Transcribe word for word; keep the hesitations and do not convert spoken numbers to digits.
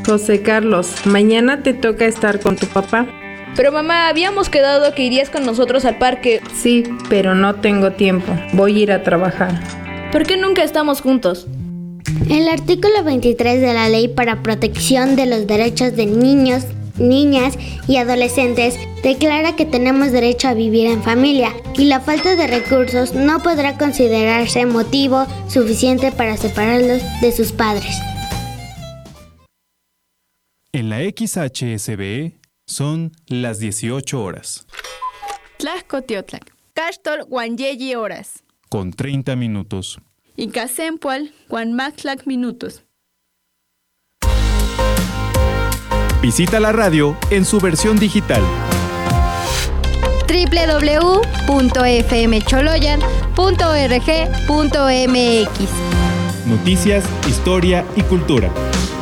José Carlos, mañana te toca estar con tu papá. Pero mamá, habíamos quedado que irías con nosotros al parque. Sí, pero no tengo tiempo. Voy a ir a trabajar. ¿Por qué nunca estamos juntos? El artículo veintitrés de la Ley para Protección de los Derechos de Niños, Niñas y Adolescentes declara que tenemos derecho a vivir en familia y la falta de recursos no podrá considerarse motivo suficiente para separarlos de sus padres. En la X H S B E son las dieciocho horas. Tlaxcotiotlak, Caxtol Guanyeyi horas. Con treinta minutos. Y Casempual, Guanmactlac minutos. Visita la radio en su versión digital. doble u doble u doble u punto f m choloyan punto org punto m x. Noticias, historia y cultura.